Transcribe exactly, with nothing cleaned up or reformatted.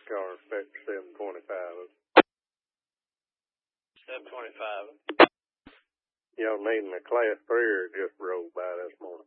Car inspector seven twenty-five. seven twenty-five. Y'all needing a class three or just rolled by this morning?